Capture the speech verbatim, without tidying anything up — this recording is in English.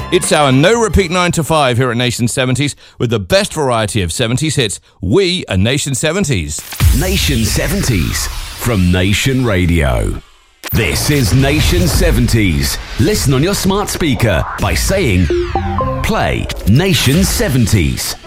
It's our no-repeat nine to five here at Nation seventies with the best variety of seventies hits. We are Nation seventies. Nation seventies from Nation Radio. This is Nation seventies. Listen on your smart speaker by saying, play Nation seventies.